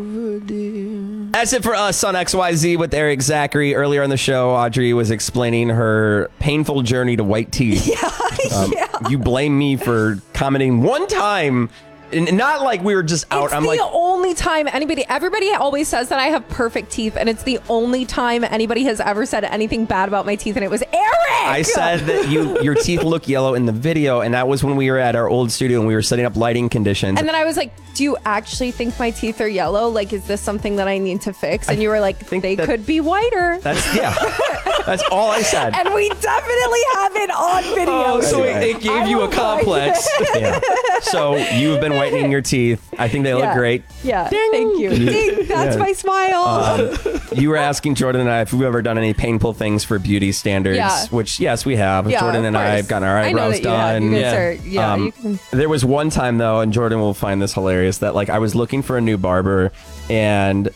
That's it for us on XYZ with Eric Zachary. Earlier on the show, Audrey was explaining her painful journey to white teeth. Yeah. You blame me for commenting one time. And not like we were just out. It's I'm the like, only time everybody always says that I have perfect teeth, and it's the only time anybody has ever said anything bad about my teeth, and it was Eric. I said that your teeth look yellow in the video, and that was when we were at our old studio and we were setting up lighting conditions. And then I was like, do you actually think my teeth are yellow? Like, is this something that I need to fix? And you were like, they could be whiter. That's all I said. And we definitely have it on video. Oh, so it gave you a complex. Yeah. So you've been whitening your teeth. I think they look great. Yeah, thank you. Ding, that's my smile. You were asking Jordan and I if we've ever done any painful things for beauty standards, which, yes, we have. Yeah, Jordan and I have gotten our eyebrows done. You can. There was one time, though, and Jordan will find this hilarious, that like I was looking for a new barber, and